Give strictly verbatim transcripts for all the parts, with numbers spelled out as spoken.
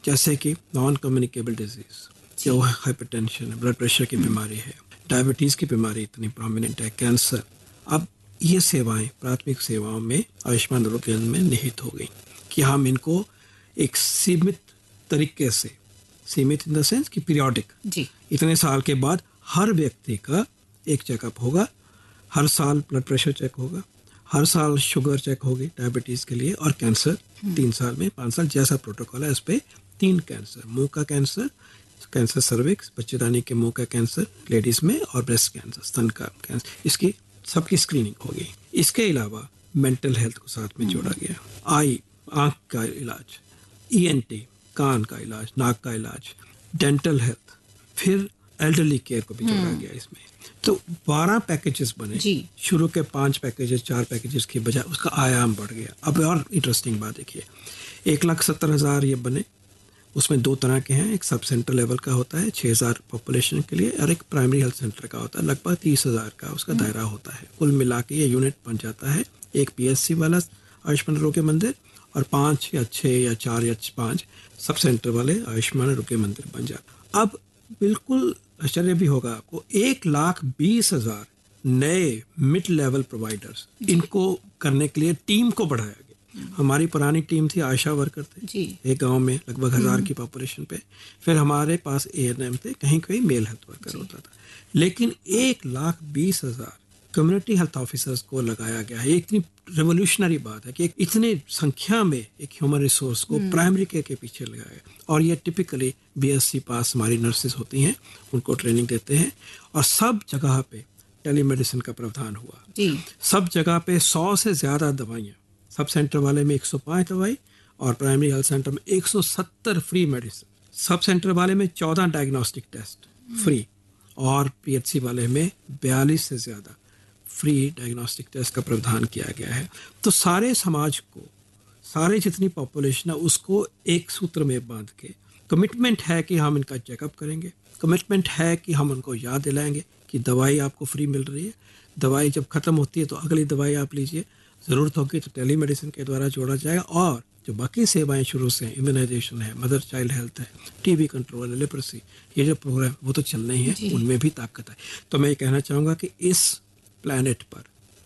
जैसे कि non communicable disease, जो हाइपरटेंशन है, ब्लड प्रेशर की बीमारी है, डायबिटीज़ की बीमारी इतनी प्रोमिनेंट है, कैंसर। अब ये सेवाएं प्राथमिक सेवाओं में आयुष्मान आरोग्य में निहित हो गई कि हम इनको एक सीमित तरीके से, सीमित इन द सेंस कि पीरियोडिक, इतने साल के बाद हर व्यक्ति का एक चेकअप होगा, हर साल ब्लड प्रेशर चेक होगा, हर साल शुगर चेक होगी डायबिटीज़ के लिए, और कैंसर तीन साल में, पाँच साल जैसा प्रोटोकॉल है उस पर तीन कैंसर, मुंह का कैंसर, कैंसर सर्विक्स, बच्चेदानी के मुंह का कैंसर लेडीज़ में, और ब्रेस्ट कैंसर, स्तन का कैंसर, इसकी सबकी स्क्रीनिंग होगी। इसके अलावा मेंटल हेल्थ को साथ में जोड़ा गया, आई आँख का इलाज, ई एन टी कान का इलाज, नाक का इलाज, डेंटल हेल्थ, फिर एल्डरली केयर को भी जोड़ा गया इसमें। तो बारह पैकेजेस बने, शुरू के पांच पैकेजेस, चार पैकेजेस की बजाय उसका आयाम बढ़ गया। अब और इंटरेस्टिंग बात देखिए, एक लाख सत्तर हज़ार ये बने, उसमें दो तरह के हैं, एक सब सेंटर लेवल का होता है छः हज़ार पॉपुलेशन के लिए, और एक प्राइमरी हेल्थ सेंटर का होता है लगभग तीस हज़ार का उसका दायरा होता है। कुल मिला के ये यूनिट बन जाता है एक पी एस सी वाला आयुष्मान आरोग्य मंदिर, और पाँच या छः या चार या पाँच सब सेंटर वाले आयुष्मान आरोग्य मंदिर बन जाता। अब बिल्कुल आश्चर्य भी होगा आपको, एक लाख बीस हज़ार नए मिड लेवल प्रोवाइडर्स, इनको करने के लिए टीम को बढ़ाया गया। हमारी पुरानी टीम थी, आशा वर्कर थे एक गांव में लगभग हजार की पॉपुलेशन पे, फिर हमारे पास ए एन एम थे, कहीं कहीं मेल हेल्थ वर्कर होता था, लेकिन एक लाख बीस हजार कम्युनिटी हेल्थ ऑफिसर्स को लगाया गया है। ये इतनी रेवोल्यूशनरी बात है कि एक इतने संख्या में एक ह्यूमन रिसोर्स को प्राइमरी केयर के पीछे लगाया गया, और ये टिपिकली बी एस सी पास हमारी नर्सेज होती हैं, उनको ट्रेनिंग देते हैं, और सब जगह पे टेलीमेडिसिन का प्रावधान हुआ जी। सब जगह पे सौ से ज्यादा दवाइयाँ, सब सेंटर वाले में एक सौ पाँच दवाई, और प्राइमरी हेल्थ सेंटर में एक सौ सत्तर फ्री मेडिसिन, सब सेंटर वाले में चौदह डायग्नोस्टिक टेस्ट फ्री, और पी एच सी वाले में बयालीस से ज्यादा फ्री डायग्नोस्टिक टेस्ट का प्रावधान किया गया है। तो सारे समाज को, सारे जितनी पॉपुलेशन है उसको एक सूत्र में बांध के कमिटमेंट है कि हम इनका चेकअप करेंगे, कमिटमेंट है कि हम उनको याद दिलाएंगे कि दवाई आपको फ्री मिल रही है, दवाई जब खत्म होती है तो अगली दवाई आप लीजिए, ज़रूरत होगी तो टेलीमेडिसिन के द्वारा जोड़ा जाएगा, और जो बाकी सेवाएं शुरू से इम्यूनाइजेशन है, मदर चाइल्ड हेल्थ है, टीबी कंट्रोल है, लेप्रोसी, ये जो प्रोग्राम वो तो चलने ही है, उनमें भी ताकत है। तो मैं ये कहना चाहूँगा कि इस प्लैनेट पर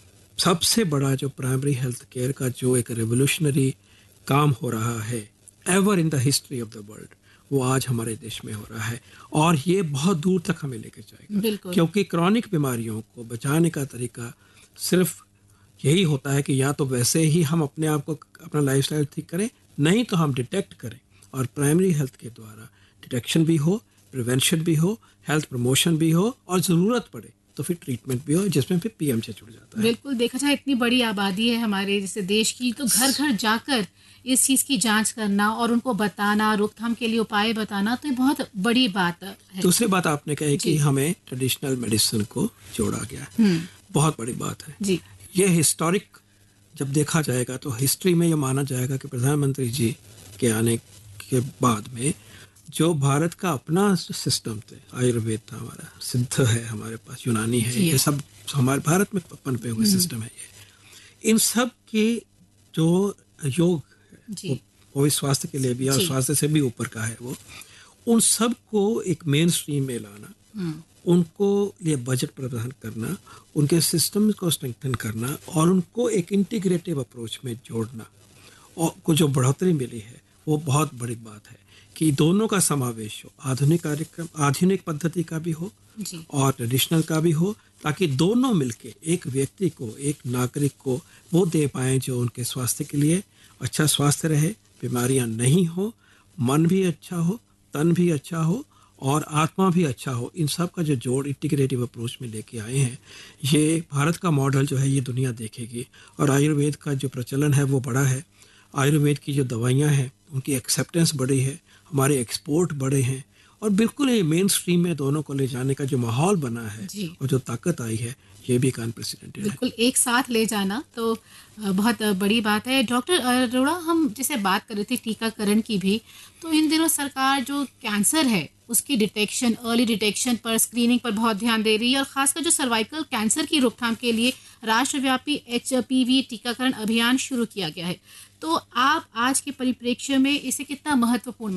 सबसे बड़ा जो प्राइमरी हेल्थ केयर का जो एक रेवोल्यूशनरी काम हो रहा है ever in the history of the world, वो आज हमारे देश में हो रहा है, और ये बहुत दूर तक हमें लेकर जाएगा, क्योंकि क्रॉनिक बीमारियों को बचाने का तरीका सिर्फ यही होता है कि या तो वैसे ही हम अपने आप को, अपना लाइफस्टाइल ठीक करें, नहीं तो हम डिटेक्ट करें, और प्राइमरी हेल्थ के द्वारा डिटेक्शन भी हो, प्रिवेंशन भी हो, हेल्थ प्रमोशन भी हो, और ज़रूरत पड़े तो फिर ट्रीटमेंट भी हो, जिसमें फिर पी एम से जुड़ जाता है। बिल्कुल, देखा जाए इतनी बड़ी आबादी है हमारे जैसे देश की, तो घर घर जाकर इस चीज़ की जांच करना और उनको बताना, रोकथाम के लिए उपाय बताना, तो ये बहुत बड़ी बात है। दूसरी बात आपने कही कि हमें ट्रेडिशनल मेडिसिन को जोड़ा गया, बहुत बड़ी बात है जी। ये हिस्टोरिक जब देखा जाएगा तो हिस्ट्री में ये माना जाएगा कि प्रधानमंत्री जी के आने के बाद में जो भारत का अपना सिस्टम थे, आयुर्वेद था हमारा, सिद्ध है हमारे पास, यूनानी है, ये सब हमारे भारत में पनपे हुए सिस्टम है ये, इन सब के जो योग है वो, वो स्वास्थ्य के लिए भी और स्वास्थ्य से भी ऊपर का है, वो उन सब को एक मेन स्ट्रीम में लाना, उनको लिए बजट प्रदान करना, उनके सिस्टम को स्ट्रेंथन करना, और उनको एक इंटीग्रेटिव अप्रोच में जोड़ना, और को जो बढ़ोतरी मिली है वो बहुत बड़ी बात है कि दोनों का समावेश हो, आधुनिक कार्यक्रम, आधुनिक पद्धति का भी हो और ट्रेडिशनल का भी हो, ताकि दोनों मिलके एक व्यक्ति को, एक नागरिक को वो दे पाएं जो उनके स्वास्थ्य के लिए अच्छा स्वास्थ्य रहे, बीमारियां नहीं हो, मन भी अच्छा हो, तन भी अच्छा हो, और आत्मा भी अच्छा हो। इन सब का जो जोड़ इंटीग्रेटिव अप्रोच में लेके आए हैं, ये भारत का मॉडल जो है ये दुनिया देखेगी, और आयुर्वेद का जो प्रचलन है वो बड़ा है, आयुर्वेद की जो दवाइयाँ हैं उनकी एक्सेप्टेंस बड़ी है, हमारे एक्सपोर्ट बड़े हैं, और बिल्कुल ये मेन स्ट्रीम में दोनों को ले जाने का जो माहौल बना है और जो ताकत आई है, ये भी अनप्रेसिडेंटेड है। बिल्कुल एक साथ ले जाना तो बहुत बड़ी बात है। डॉक्टर अरोड़ा, हम जैसे बात कर रहे थे टीकाकरण की भी, तो इन दिनों सरकार जो कैंसर है उसकी डिटेक्शन, अर्ली डिटेक्शन पर, स्क्रीनिंग पर बहुत ध्यान दे रही है, और खासकर जो सर्वाइकल कैंसर की रोकथाम के लिए राष्ट्रव्यापी एच पी वी टीकाकरण अभियान शुरू किया गया है। तो आप आज के परिप्रेक्ष्य में इसे कितना महत्वपूर्ण